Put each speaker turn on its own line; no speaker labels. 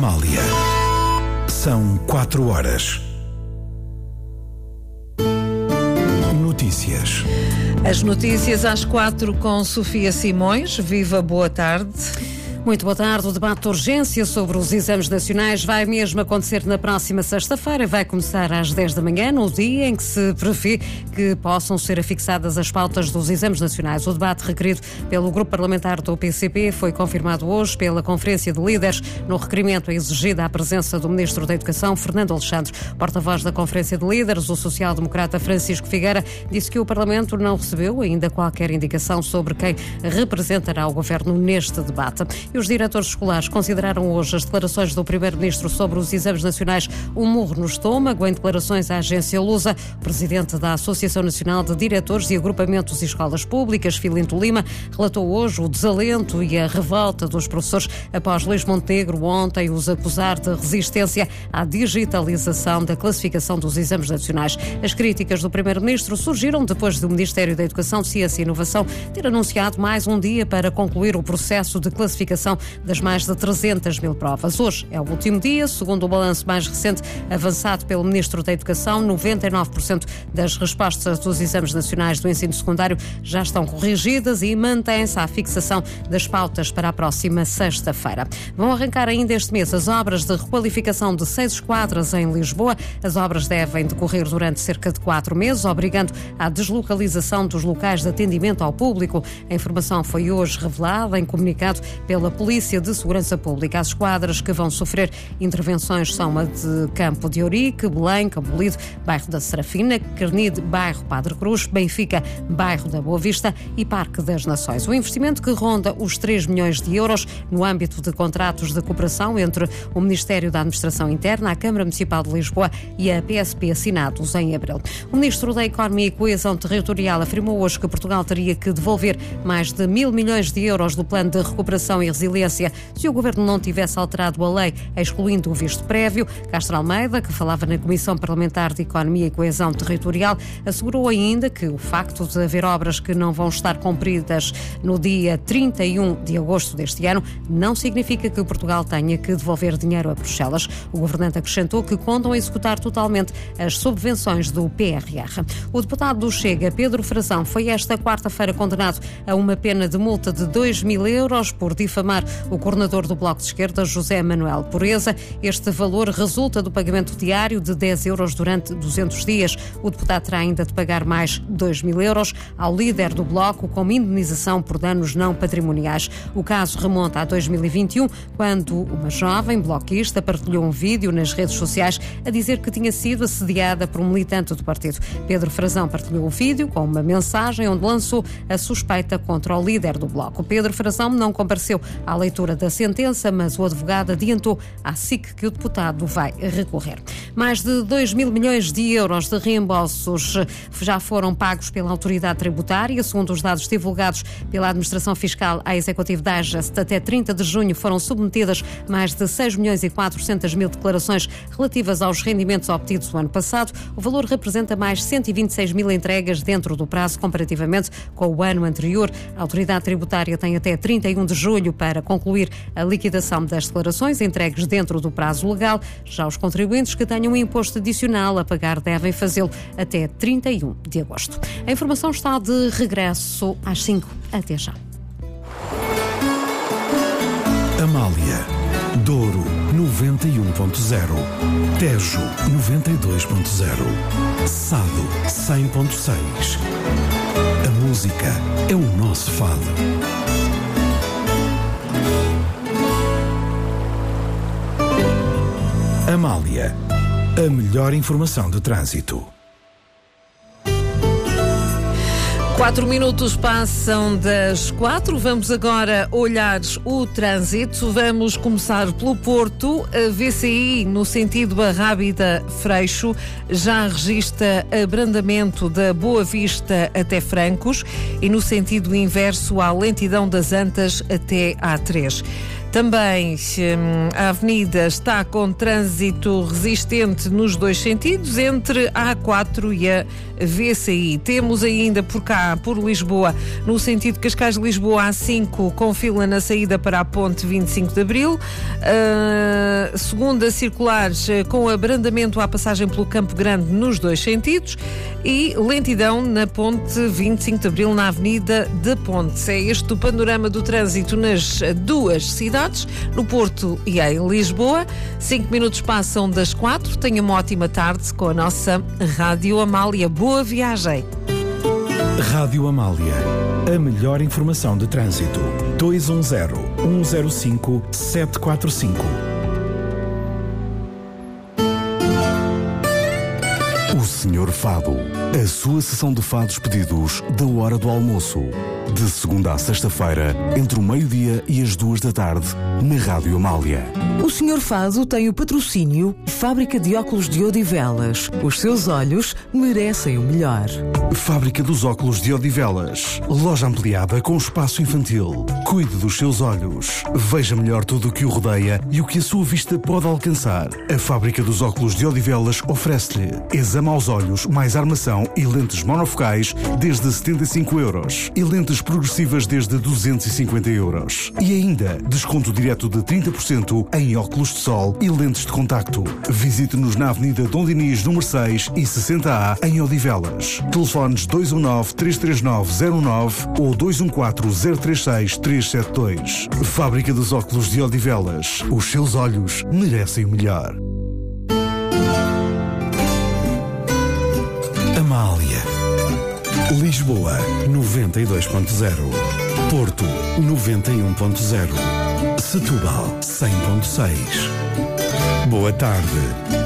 Amália. São 4 horas. Notícias.
As notícias às 4 com Sofia Simões. Viva, boa tarde.
Muito boa tarde. O debate de urgência sobre os exames nacionais vai mesmo acontecer na próxima sexta-feira. Vai começar às 10 da manhã, no dia em que se prevê que possam ser afixadas as pautas dos exames nacionais. O debate requerido pelo grupo parlamentar do PCP foi confirmado hoje pela Conferência de Líderes. No requerimento é exigida a presença do Ministro da Educação, Fernando Alexandre. Porta-voz da Conferência de Líderes, o social-democrata Francisco Figueira, disse que o Parlamento não recebeu ainda qualquer indicação sobre quem representará o Governo neste debate. E os diretores escolares consideraram hoje as declarações do Primeiro-Ministro sobre os exames nacionais um murro no estômago. Em declarações à agência Lusa, o presidente da Associação Nacional de Diretores e Agrupamentos e Escolas Públicas, Filinto Lima, relatou hoje o desalento e a revolta dos professores após Luís Montenegro ontem os acusar de resistência à digitalização da classificação dos exames nacionais. As críticas do Primeiro-Ministro surgiram depois do Ministério da Educação, Ciência e Inovação ter anunciado mais um dia para concluir o processo de classificação das mais de 300 mil provas. Hoje é o último dia. Segundo o balanço mais recente avançado pelo Ministro da Educação, 99% das respostas dos exames nacionais do ensino secundário já estão corrigidas e mantém-se a fixação das pautas para a próxima sexta-feira. Vão arrancar ainda este mês as obras de requalificação de 6 esquadras em Lisboa. As obras devem decorrer durante cerca de 4 meses, obrigando à deslocalização dos locais de atendimento ao público. A informação foi hoje revelada em comunicado pela Polícia de Segurança Pública. As esquadras que vão sofrer intervenções são a de Campo de Ourique, Belém, Campolide, bairro da Serafina, Carnide, bairro Padre Cruz, Benfica, bairro da Boa Vista e Parque das Nações. O investimento que ronda os 3 milhões de euros no âmbito de contratos de cooperação entre o Ministério da Administração Interna, a Câmara Municipal de Lisboa e a PSP, assinados em abril. O Ministro da Economia e Coesão Territorial afirmou hoje que Portugal teria que devolver mais de 1.000 milhões de euros do Plano de Recuperação e Resiliência se o Governo não tivesse alterado a lei, excluindo o visto prévio. Castro Almeida, que falava na Comissão Parlamentar de Economia e Coesão Territorial, assegurou ainda que o facto de haver obras que não vão estar cumpridas no dia 31 de agosto deste ano não significa que Portugal tenha que devolver dinheiro a Bruxelas. O governante acrescentou que contam a executar totalmente as subvenções do PRR. O deputado do Chega, Pedro Frazão, foi esta quarta-feira condenado a uma pena de multa de 2.000 euros por difamar o coordenador do Bloco de Esquerda, José Manuel Pureza. Este valor resulta do pagamento diário de 10 euros durante 200 dias. O deputado terá ainda de pagar mais 2.000 euros ao líder do Bloco como indenização por danos não patrimoniais. O caso remonta a 2021, quando uma jovem bloquista partilhou um vídeo nas redes sociais a dizer que tinha sido assediada por um militante do partido. Pedro Frazão partilhou o vídeo com uma mensagem onde lançou a suspeita contra o líder do Bloco. Pedro Frazão não compareceu à leitura da sentença, mas o advogado adiantou à SIC que o deputado vai recorrer. Mais de 2.000 milhões de euros de reembolsos já foram pagos pela autoridade tributária. Segundo os dados divulgados pela Administração Fiscal à Executive Digest, até 30 de junho foram submetidas mais de 6 milhões e 400 mil declarações relativas aos rendimentos obtidos no ano passado. O valor representa mais 126 mil entregas dentro do prazo comparativamente com o ano anterior. A autoridade tributária tem até 31 de julho para concluir a liquidação das declarações entregues dentro do prazo legal. Já os contribuintes que tenham um imposto adicional a pagar devem fazê-lo até 31 de agosto. A informação está de regresso às 5. Até já.
Amália. Douro 91.0. Tejo 92.0. Sado 100.6. A música é o nosso fado. Amália, a melhor informação de trânsito.
4 minutos passam das 4. Vamos agora olhar o trânsito. Vamos começar pelo Porto. A VCI, no sentido Arrábida-Freixo, já registra abrandamento da Boa Vista até Francos e no sentido inverso à lentidão das Antas até A3. Também a avenida está com trânsito resistente nos dois sentidos, entre a A4 e a VCI. Temos ainda por cá, por Lisboa, no sentido Cascais-Lisboa, A5, com fila na saída para a ponte 25 de Abril. Segunda circular com abrandamento à passagem pelo Campo Grande nos dois sentidos e lentidão na ponte 25 de Abril, na Avenida de Pontes. É este o panorama do trânsito nas duas cidades, no Porto e em Lisboa. 5 minutos passam das 4. Tenha uma ótima tarde com a nossa Rádio Amália. Boa viagem.
Rádio Amália. A melhor informação de trânsito. 210-105-745. O Senhor Fado. A sua sessão de fados pedidos da hora do almoço. De segunda a sexta-feira, entre o meio-dia e as 2 da tarde, na Rádio Amália.
O Senhor Fado tem o patrocínio Fábrica de Óculos de Odivelas. Os seus olhos merecem o melhor.
Fábrica dos Óculos de Odivelas. Loja ampliada com espaço infantil. Cuide dos seus olhos. Veja melhor tudo o que o rodeia e o que a sua vista pode alcançar. A Fábrica dos Óculos de Odivelas oferece-lhe exame aos olhos, mais armação e lentes monofocais desde 75 euros. E lentes progressivas desde 250 euros. E ainda, desconto direto de 30% em óculos de sol e lentes de contacto. Visite-nos na Avenida Dom Dinis, número 6 e 60A, em Odivelas. Telefones 219-339-09 ou 214-036-372. Fábrica dos Óculos de Odivelas. Os seus olhos merecem o melhor. Amália. Lisboa 92.0, Porto 91.0, Setúbal 100.6. Boa tarde.